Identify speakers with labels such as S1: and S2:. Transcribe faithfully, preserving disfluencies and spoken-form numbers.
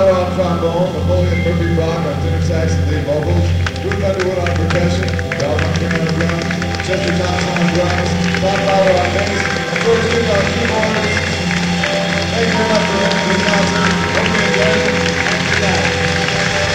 S1: Fowler on trombone, Napoleon Murphy Brock on tenor sax and lead vocals, Ruth Underwood on percussion, Ralph Humphrey on drums, Chester Thompson on drums, Bob Fowler on bass, and George Duke on keyboards. Thank you very much for